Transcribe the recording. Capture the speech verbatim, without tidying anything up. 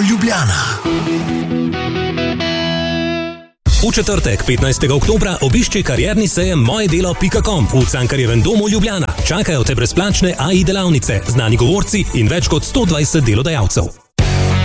Dom Ljubljana. V četrtek, petnajstega oktobra, obišči karierni sejem mojedelo pika com v Cankarjevem domu Ljubljana. Čakajo te brezplačne A I delavnice, znani govorci in več kot sto dvajset delodajalcev.